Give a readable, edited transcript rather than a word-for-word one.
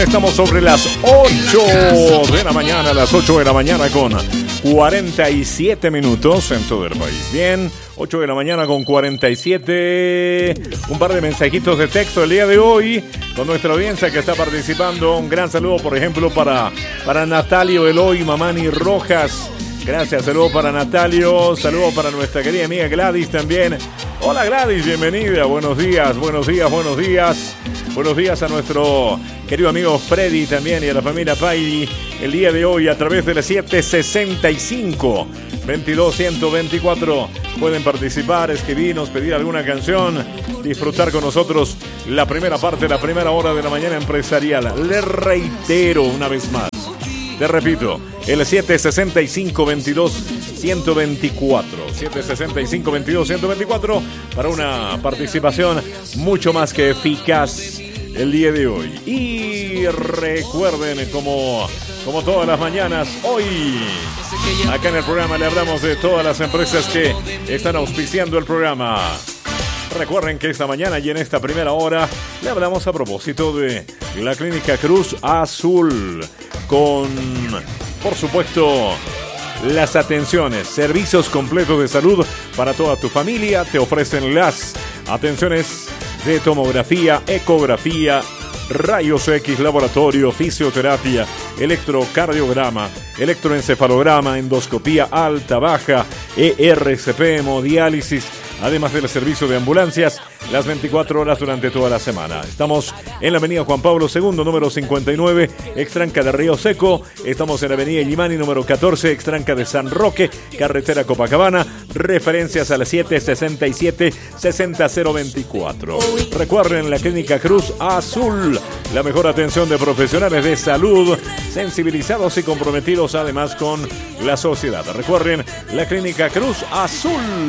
Estamos sobre las 8 de la mañana, las 8 de la mañana con 47 minutos en todo el país. Bien, 8 de la mañana con 47. Un par de mensajitos de texto el día de hoy con nuestra audiencia que está participando. Un gran saludo, por ejemplo, para Natalio Eloy Mamani Rojas. Gracias, saludo para Natalio, saludo para nuestra querida amiga Gladys también. Hola Gladys, bienvenida, buenos días, buenos días, buenos días. Buenos días a nuestro querido amigo Freddy también y a la familia Paidi. El día de hoy a través de la 765 22 124 pueden participar, escribirnos, pedir alguna canción, disfrutar con nosotros la primera parte, la primera hora de la mañana empresarial. Les reitero una vez más. Te repito, el 765-22-124. 765-22-124 para una participación mucho más que eficaz el día de hoy. Y recuerden, como todas las mañanas, hoy acá en el programa le hablamos de todas las empresas que están auspiciando el programa. Recuerden que esta mañana y en esta primera hora le hablamos a propósito de la Clínica Cruz Azul con, por supuesto, las atenciones, servicios completos de salud para toda tu familia. Te ofrecen las atenciones de tomografía, ecografía, rayos X, laboratorio, fisioterapia, electrocardiograma, electroencefalograma, endoscopía alta, baja, ERCP, hemodiálisis, además del servicio de ambulancias, las 24 horas durante toda la semana. Estamos en la avenida Juan Pablo II, número 59, extranca de Río Seco. Estamos en la avenida Illimani, número 14, extranca de San Roque, carretera Copacabana. Referencias a las 767-60024. Recuerden, la Clínica Cruz Azul, la mejor atención de profesionales de salud, sensibilizados y comprometidos además con la sociedad. Recuerden, la Clínica Cruz Azul.